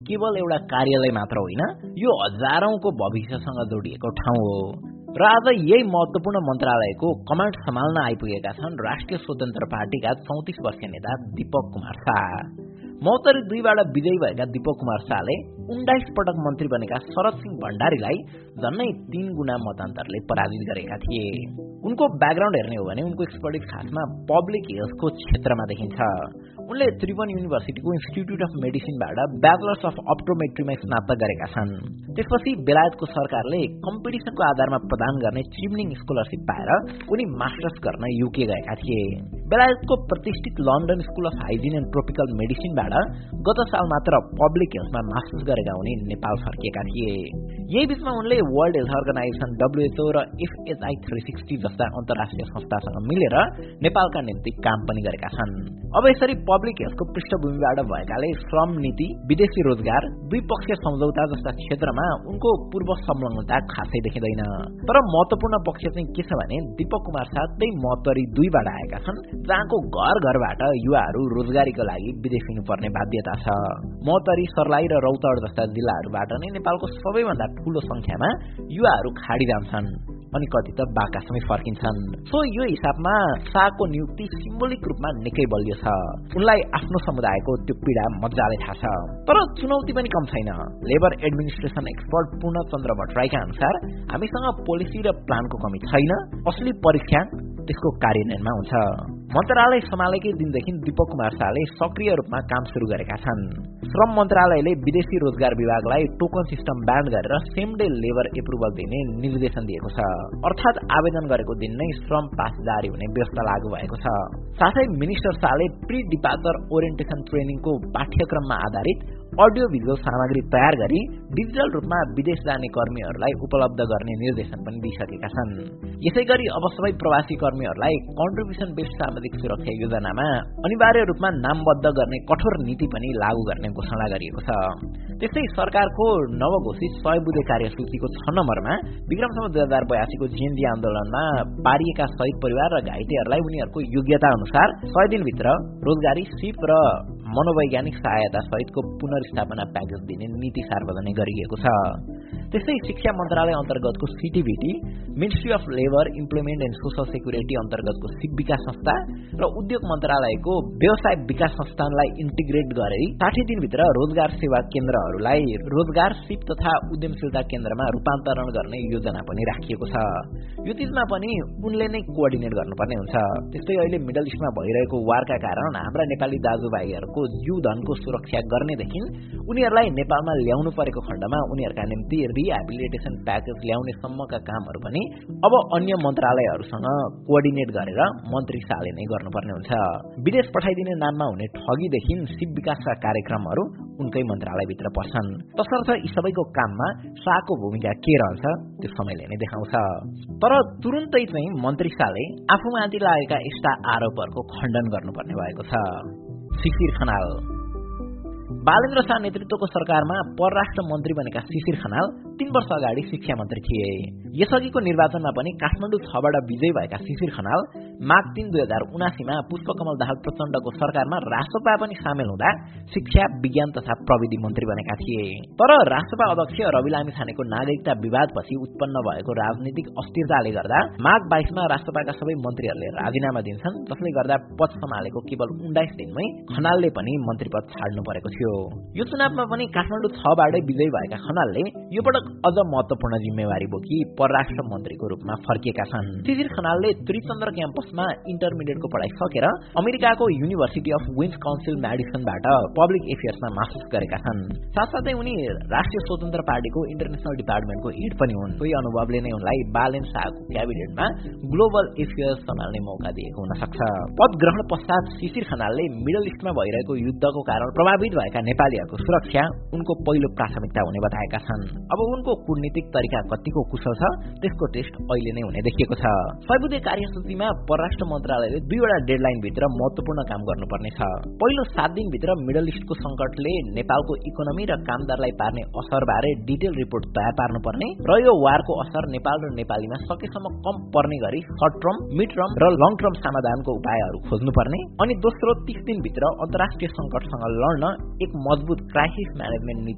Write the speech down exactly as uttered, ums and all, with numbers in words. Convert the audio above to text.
केवल एउटा कार्यालय मात्र होइन, यो हजारौंको भविष्यसँग जोडिएको ठाउँ हो। र आज यही महत्वपूर्ण मन्त्रालयको कमान्ड सम्हाल्न आइपुगेका छन् राष्ट्रिय स्वतन्त्र पार्टीका चौतिस वर्षीय नेता दीपक कुमार शाह। महोत्तरी दुईबाट विजयी भएका दीपक कुमार शाहले उन्नाइस पटक मन्त्री बनेका शरद सिंह भण्डारीलाई झन्नै तीन गुणा मतान्तरले पराजित गरेका थिए। उनको ब्याकग्राउन्ड हेर्ने हो भने उनको एक्सपर्टिज खासमा पब्लिक हेल्थको क्षेत्रमा देखिन्छ। उनले Tribhuvan युनिभर्सिटीको institute of मेडिसिनबाट bachelors of अप्टोमेट्रीमा स्नातक गरेका छन्। त्यसपछि बेलायतको सरकारले कम्पिटिसनको आधारमा प्रदान गर्ने चिमनिङ स्कलरसिप पाएर उनी मास्टर्स गर्न युके गएका थिए। बेलायतको प्रतिष्ठित London school of hygiene and tropical मेडिसिनबाट गत साल मात्र पब्लिक हेल्थमा मास्टर्स गरेका उनी नेपाल फर्किएका थिए। यही बीचमा उनले वर्ल्ड हेल्थ अर्गनाइजेसन डब्ल्युएचओ र एफएचआई थ्री सिक्सटी जस्ता अन्तर्राष्ट्रिय संस्थासँग मिलेर नेपालका निम्ति काम पनि गरेका छन्। अब यसरी पब्लिक हेल्थको पृष्ठभूमिबाट भएकाले श्रम नीति, विदेशी रोजगार, द्विपक्षीय सम्झौता जस्ता क्षेत्रमा उनको पूर्व संलग्नता खासै देखिँदैन। तर महत्वपूर्ण पक्ष चाहिँ के छ भने दीपक कुमार शाह त्यही महोत्तरी दुईबाट आएका छन्, जहाँको घर घरबाट युवाहरू रोजगारीको लागि विदेश हिँड्नुपर्ने बाध्यता छ। महोत्तरी, सर्लाही र रौतहट जस्ता जिल्लाहरूबाट नै नेपालको सबैभन्दा ठूलो संख्यामा युवाहरू खाडी जान्छन् अनि कति त बाकासमै फर्किन्छन्। सो यो हिसाबमा शाहको नियुक्ति सिम्बोलिक रूपमा निकै बलियो छ। उनलाई आफ्नो समुदायको त्यो पीडा मजाले थाहा छ। तर चुनौती पनि कम छैन। लेबर एडमिनिस्ट्रेसन एक्सपर्ट पूर्णचन्द्र भट्टराईका अनुसार हामीसँग पोलिसी र प्लानको कमी छैन, असली परीक्षा त्यसको कार्यान्वयनमा हुन्छ। मन्त्रालय सम्हालेकै दिनदेखि दीपक कुमार शाहले सक्रिय रूपमा काम सुरु गरेका छन्। श्रम मन्त्रालयले विदेशी रोजगार विभागलाई टोकन सिस्टम ब्यान्ड गरेर सेम डे लेबर एप्रुभल दिने निर्देशन दिएको छ। अर्थात् आवेदन गरेको दिन नै श्रम पास जारी हुने व्यवस्था लागू भएको छ। साथै मिनिस्टर शाहले प्री डिपार्चर ओरिएन्टेसन ट्रेनिङको पाठ्यक्रममा आधारित अडियो भिजुअल सामग्री तयार गरी डिजिटल रूपमा विदेश जाने कर्मीहरूलाई उपलब्ध गर्ने निर्देशन पनि दिइसकेका छन्। यसैगरी अब सबै प्रवासी कर्मीहरूलाई कन्ट्रिब्युसन बेस्ड सामाजिक सुरक्षा योजनामा अनिवार्य रूपमा नामबद्ध गर्ने कठोर नीति पनि लागू गर्ने घोषणा गरिएको छ। त्यस्तै सरकारको नवघोषित सय बुँदे कार्यसूचीको छ नम्बरमा विक्रमसम्म दुई हजार बयासीको जेएनजी आन्दोलनमा पारिएका शहीद परिवार र घाइतेहरूलाई उनीहरूको योग्यता अनुसार सय दिनभित्र रोजगारी, सिप र मनोवैज्ञानिक सहायता सहितको पुनर्स्थापना प्याकेज दिने नीति सार्वजनिक गरिएको छ। त्यस्तै शिक्षा मन्त्रालय अन्तर्गतको सिटिभिटी, ministry of labour, employment and social security अन्तर्गतको सिप विकास संस्था र उद्योग मन्त्रालयको व्यवसाय विकास संस्थानलाई इन्टिग्रेट गरी साठी दिनभित्र रोजगार सेवा केन्द्रहरूलाई रोजगार, सिप तथा उद्यमशीलता केन्द्रमा रूपान्तरण गर्ने योजना पनि राखिएको छ। यो चिजमा पनि उनले नै कोअर्डिनेट गर्नुपर्ने हुन्छ। त्यस्तै अहिले मिडल इस्टमा भइरहेको वारका कारण हाम्रा नेपाली दाजुभाइहरूको जीव धनको सुरक्षा गर्नेदेखि उनीहरूलाई नेपालमा ल्याउनु परेको खण्डमा उनीहरूका निम्ति रिहेबिलिटेसन प्याकेज ल्याउने सम्मका कामहरू पनि अब अन्य मन्त्रालयहरूसँग कोअर्डिनेट गरेर मन्त्री शाहले नै गर्नुपर्ने हुन्छ। विदेश पठाइदिने नाममा हुने ठगीदेखि सिप विकासका कार्यक्रमहरू उनकै मन्त्रालयभित्र पर्छन्। तसर्थ यी सबैको काममा शाहको भूमिका के रहन्छ त्यो समयले नै देखाउँछ। तर तुरुन्तै चाहिँ मन्त्री शाहले आफूमाथि लागेका यस्ता आरोपहरूको खण्डन गर्नुपर्ने भएको छ। शिशिर खनाल बालेन्द्र शाह नेतृत्वको सरकारमा परराष्ट्र मन्त्री बनेका शिशिर खनाल तीन वर्ष अगाडि शिक्षा मन्त्री थिए। यसअघिको निर्वाचनमा पनि काठमाडौँ छबाट विजयी भएका शिशिर खनाल माघ तीन दुई हजार उनासीमा पुष्पकमल दाहाल प्रचण्डको सरकारमा राष्ट्रपा पनि सामेल हुँदा शिक्षा, विज्ञान तथा प्रविधि मन्त्री बनेका थिए। तर राष्ट्रपा अध्यक्ष रवि लामी छानेको नागरिकता विवादपछि उत्पन्न भएको राजनीतिक अस्थिरताले गर्दा माघ बाइसमा राष्ट्रपाका सबै मन्त्रीहरूले राजीनामा दिन्छन्, जसले गर्दा पद सम्हालेको केवल उन्नाइस दिनमै खनालले पनि मन्त्री पद छाड्नु परेको थियो। यो चुनावमा पनि काठमाडौँ छबाटै विजयी भएका खनालले यो पटक अझ महत्वपूर्ण जिम्मेवारी बोकी परराष्ट्र मन्त्रीको रूपमा फर्किएका छन्। शिशिर खनालले त्रिचन्द्र क्याम्पसमा इन्टरमिडिएटको पढाइ सकेर अमेरिकाको university of wins council मेडिसनबाट public एफेयर्समा masters गरेका छन्। साथसाथै उनी राष्ट्रिय स्वतन्त्र पार्टीको इन्टरनेसनल डिपार्टमेन्टको हेड पनि हुन्। सोही अनुभवले नै उनलाई बालेन शाहको क्याबिनेटमा ग्लोबल एफेयर्स सम्हाल्ने मौका दिएको हुन सक्छ। पद ग्रहण पश्चात शिशिर खनालले मिडल इस्टमा भइरहेको युद्धको कारण प्रभावित भएका नेपालीहरूको सुरक्षा उनको पहिलो प्राथमिकता हुने बताएका छन्। अब उनको कूटनीतिक तरिका कतिको कुशल छ त्यसको टेस्ट अहिले नै हुने देखिएको छ। सय बुँदे कार्यसूचीमा परराष्ट्र मन्त्रालयले दुईवटा डेडलाइन भित्र महत्वपूर्ण काम गर्नुपर्ने छ। पहिलो सात दिनभित्र मिडल इस्टको संकटले नेपालको इकोनोमी र कामदारलाई पार्ने असरबारे डिटेल रिपोर्ट तयार पार्नुपर्ने र यो वारको असर नेपाल र नेपालीमा सकेसम्म कम पर्ने गरी सर्ट टर्म, मिड टर्म र लङ टर्म समाधानको उपायहरू खोज्नुपर्ने अनि दोस्रो तीस दिनभित्र अन्तर्राष्ट्रिय संकटसँग लड्न एक मजबुत क्राइसिस म्यानेजमेन्ट नीति